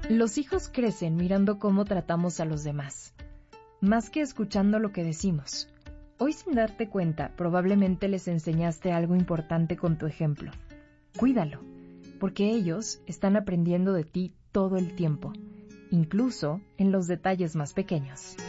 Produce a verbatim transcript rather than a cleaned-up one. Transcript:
Los hijos crecen mirando cómo tratamos a los demás, más que escuchando lo que decimos. Hoy, sin darte cuenta, probablemente les enseñaste algo importante con tu ejemplo. Cuídalo, porque ellos están aprendiendo de ti todo el tiempo, incluso en los detalles más pequeños.